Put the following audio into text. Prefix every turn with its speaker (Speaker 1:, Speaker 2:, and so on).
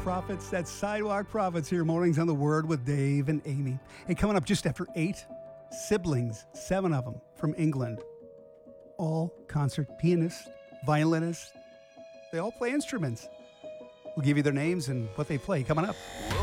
Speaker 1: Prophets, that's Sidewalk Prophets here, mornings on the Word with Dave and Amy. And coming up just after 8, siblings, 7 of them from England. All concert pianists, violinists. They all play instruments. We'll give you their names and what they play coming up.